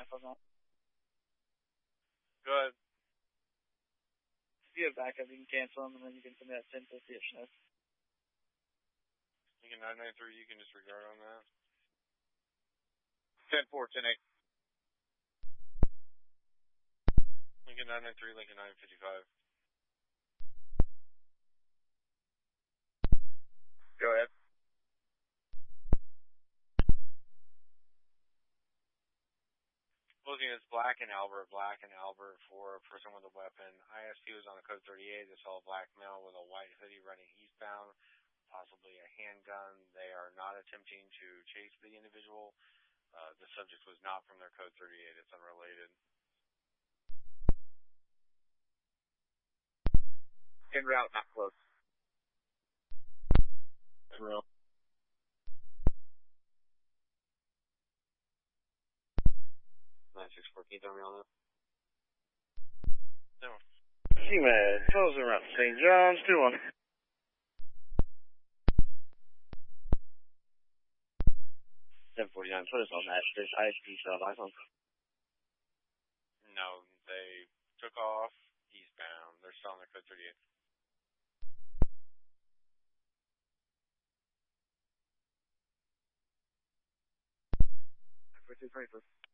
on that. Go ahead. If you have backup, you can cancel them, and then you can send me that 1050 at Smith. Lincoln 993, you can disregard on that. 10-4, 10-8. Lincoln 993, Lincoln 955. Go ahead. Looking at Black and Albert for a person with a weapon. ISP was on the code 38. They saw a black male with a white hoodie running eastbound, possibly a handgun. They are not attempting to chase the individual. The subject was not from their code 38. It's unrelated. En route, not close. En route. Can you tell me on that? No. C-Med, closing around St. John's, 2-1. 749, put us on that. There's ISP sub iPhone. No, they took off eastbound. They're still on their code 38. 42, 24.